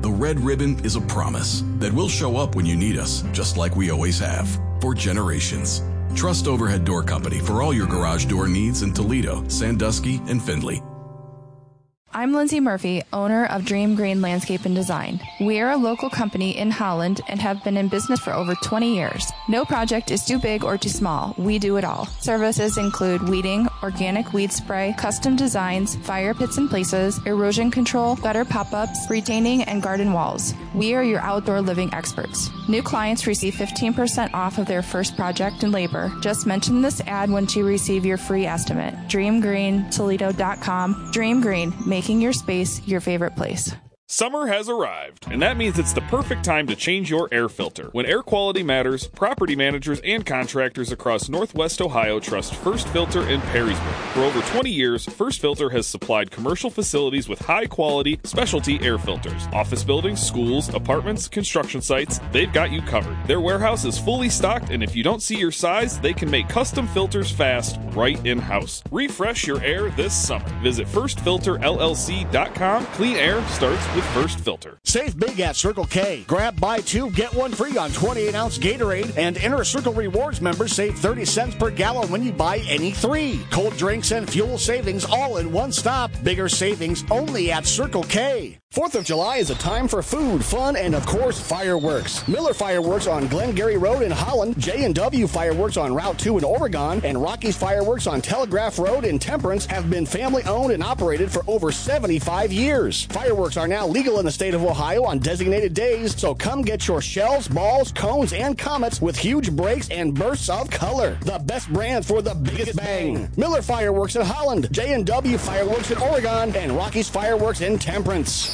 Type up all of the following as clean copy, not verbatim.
the red ribbon is a promise that we'll show up when you need us, just like we always have, for generations. Trust Overhead Door Company for all your garage door needs in Toledo, Sandusky, and Findlay. I'm Lindsay Murphy, owner of Dream Green Landscape and Design. We are a local company in Holland and have been in business for over 20 years. No project is too big or too small. We do it all. Services include weeding, organic weed spray, custom designs, fire pits and places, erosion control, gutter pop-ups, retaining, and garden walls. We are your outdoor living experts. New clients receive 15% off of their first project and labor. Just mention this ad once you receive your free estimate. DreamGreenToledo.com. Dream Green, making your space your favorite place. Summer has arrived, and that means it's the perfect time to change your air filter. When air quality matters, property managers and contractors across Northwest Ohio trust First Filter in Perrysburg. For over 20 years, First Filter has supplied commercial facilities with high-quality, specialty air filters. Office buildings, schools, apartments, construction sites, they've got you covered. Their warehouse is fully stocked, and if you don't see your size, they can make custom filters fast, right in-house. Refresh your air this summer. Visit FirstFilterLLC.com. Clean air starts with First Filter. Save big at Circle K. Grab, buy two, get one free on 28-ounce Gatorade, and Inner Circle Rewards members save 30 cents per gallon when you buy any three. Cold drinks and fuel savings all in one stop. Bigger savings only at Circle K. 4th of July is a time for food, fun, and of course, fireworks. Miller Fireworks on Glengarry Road in Holland, J&W Fireworks on Route 2 in Oregon, and Rocky's Fireworks on Telegraph Road in Temperance have been family-owned and operated for over 75 years. Fireworks are now legal in the state of Ohio on designated days, so come get your shells, balls, cones, and comets with huge breaks and bursts of color. The best brands for the biggest bang. Miller Fireworks in Holland, J&W Fireworks in Oregon, and Rocky's Fireworks in Temperance.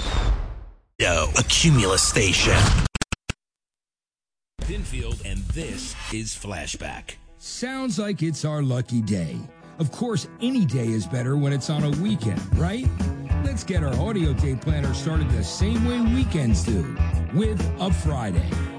A Cumulus station. Pinfield, and this is Flashback. Sounds like it's our lucky day. Of course, any day is better when it's on a weekend, right? Let's get our audio tape planner started the same way weekends do, with a Friday.